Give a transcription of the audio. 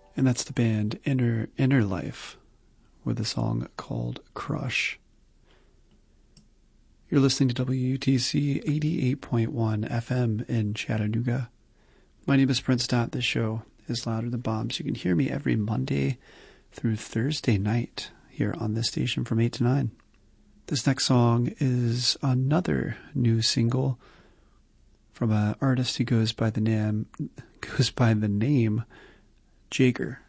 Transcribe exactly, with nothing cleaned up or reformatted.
And that's the band Inner Inner Life with a song called Crush. You're listening to W U T C eighty-eight point one F M in Chattanooga. My name is Prince Dot. This show is Louder Than Bombs. You can hear me every Monday through Thursday night here on this station from eight to nine. This next song is another new single from an artist who goes by the name goes by the name Jager.